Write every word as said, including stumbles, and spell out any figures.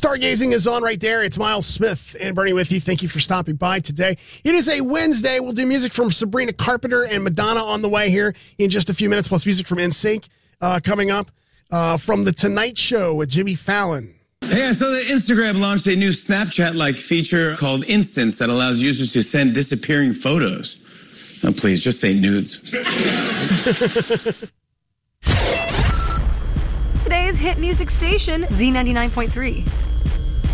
Stargazing is on right there. It's Miles Smith and Bernie with you. Thank you for stopping by today. It is a Wednesday. We'll do music from Sabrina Carpenter and Madonna on the way here in just a few minutes, plus music from N Sync uh, coming up uh, from The Tonight Show with Jimmy Fallon. Hey, I saw that Instagram launched a new Snapchat-like feature called Instants that allows users to send disappearing photos. Oh, please, just say nudes. Today's hit music station, Z ninety-nine point three.